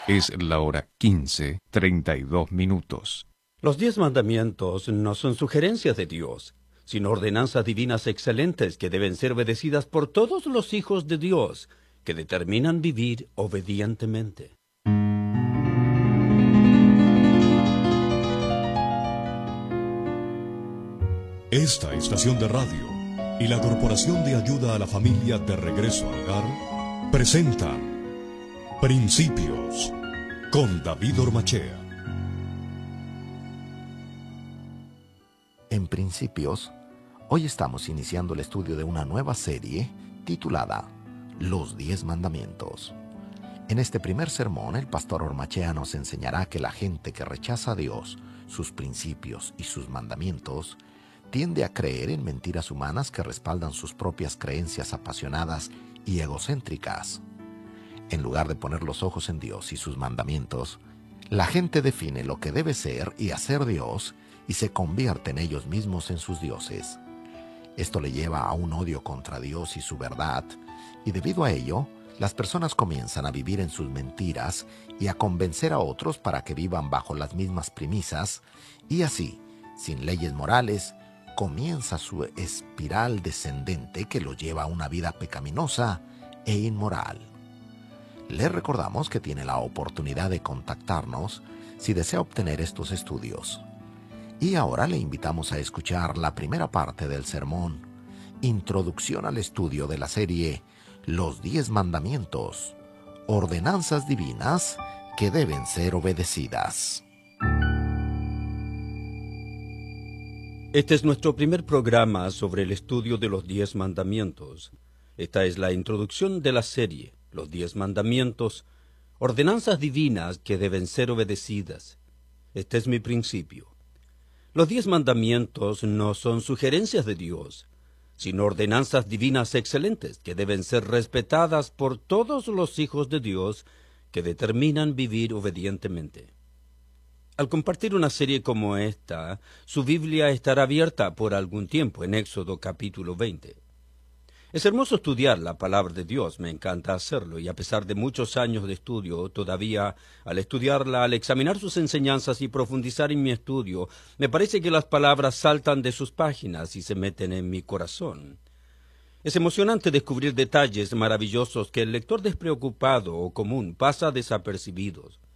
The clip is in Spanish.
Es la hora 15:32. Los 10 mandamientos no son sugerencias de Dios, sino ordenanzas divinas excelentes que deben ser obedecidas por todos los hijos de Dios, que determinan vivir obedientemente. Esta estación de radio y la Corporación de Ayuda a la Familia de Regreso al Hogar presentan Principios con David Ormachea. En Principios, hoy estamos iniciando el estudio de una nueva serie titulada Los 10 Mandamientos. En este primer sermón, el pastor Ormachea nos enseñará que la gente que rechaza a Dios, sus principios y sus mandamientos, tiende a creer en mentiras humanas que respaldan sus propias creencias apasionadas y egocéntricas. En lugar de poner los ojos en Dios y sus mandamientos, la gente define lo que debe ser y hacer Dios y se convierten ellos mismos en sus dioses. Esto le lleva a un odio contra Dios y su verdad, y debido a ello, las personas comienzan a vivir en sus mentiras y a convencer a otros para que vivan bajo las mismas premisas, y así, sin leyes morales, comienza su espiral descendente que lo lleva a una vida pecaminosa e inmoral. Le recordamos que tiene la oportunidad de contactarnos si desea obtener estos estudios. Y ahora le invitamos a escuchar la primera parte del sermón, Introducción al estudio de la serie Los 10 Mandamientos, ordenanzas divinas que deben ser obedecidas. Este es nuestro primer programa sobre el estudio de los 10 mandamientos. Esta es la introducción de la serie, Los 10 Mandamientos, ordenanzas divinas que deben ser obedecidas. Este es mi principio. Los 10 mandamientos no son sugerencias de Dios, sino ordenanzas divinas excelentes que deben ser respetadas por todos los hijos de Dios que determinan vivir obedientemente. Al compartir una serie como esta, su Biblia estará abierta por algún tiempo en Éxodo capítulo 20. Es hermoso estudiar la palabra de Dios, me encanta hacerlo, y a pesar de muchos años de estudio, todavía al estudiarla, al examinar sus enseñanzas y profundizar en mi estudio, me parece que las palabras saltan de sus páginas y se meten en mi corazón. Es emocionante descubrir detalles maravillosos que el lector despreocupado o común pasa desapercibidos.